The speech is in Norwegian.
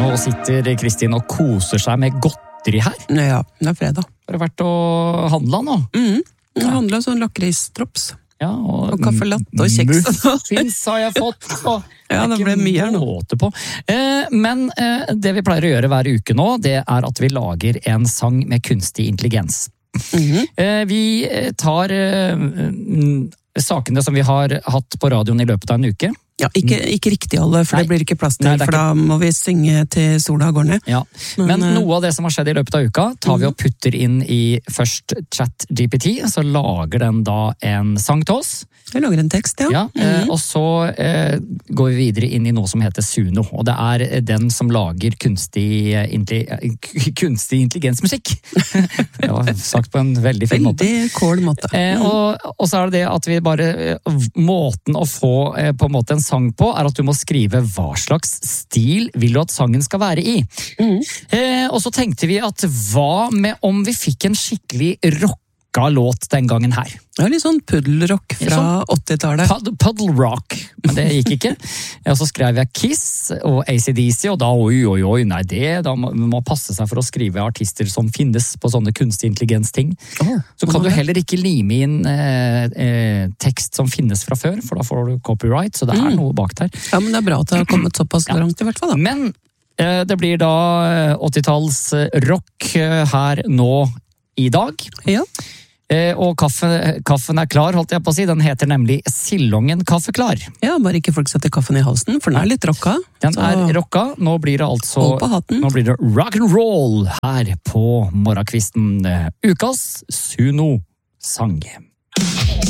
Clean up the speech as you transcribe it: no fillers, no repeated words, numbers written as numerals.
Nå sitter Kristin og koser seg med godteri her. Ja, det fredag. Har du vært og handlet nå? Jeg handlet sånn lakristrops. Ja, og kaffelatte og kjeks. Muffins har jeg fått. Ja, det ble mye her nå. På. Men det vi pleier å gjøre hver uke nå, det er at vi lager en sang med kunstig intelligens. Vi tar sakene som vi har hatt på radioen i løpet av en uke. Ja, ikke riktig alle, for det blir ikke plass til, for da må vi synge til sola går ned. Ja. Men noe av det som har skjedd i løpet av uka, tar vi og putter inn i først ChatGPT, så lager den da en sang til oss. Jeg lager en tekst, ja. Og så går vi videre inn i noe som heter Suno, og det er den som lager kunstig intelligensmusikk. Det var sagt på en veldig fin måte. Veldig kål måte. Og så er det det at vi bare, måten å få på en måte en sang på, er at du må skrive hva slags stil vil du at sangen skal være i. Og så tenkte vi at hva med om vi fikk en skikkelig rocka låt den gangen her? Det er litt sånn puddelrock fra 80-tallet. Puddle rock, men det gikk ikke. Og så skrev jeg Kiss og AC/DC, og da nei, da må man passe seg for å skrive artister som finnes på sånne kunstig intelligens-ting. Så kan du heller ikke lime inn tekst som finnes fra før, for da får du copyright, så det er noe bak der. Ja, men det er bra at det har kommet såpass langt i hvert fall da. Men det blir da 80-talls rock her nå i dag. Ja. Og kaffen er klar, holdt jeg på å si. Den heter nemlig Sillongen kaffe klar. Ja, bare ikke folk setter kaffen i halsen, for den er litt rocka. Den er rocka. Nå blir det altså nå blir det rock and roll her på morgenkvisten. Ukas Suno-sang.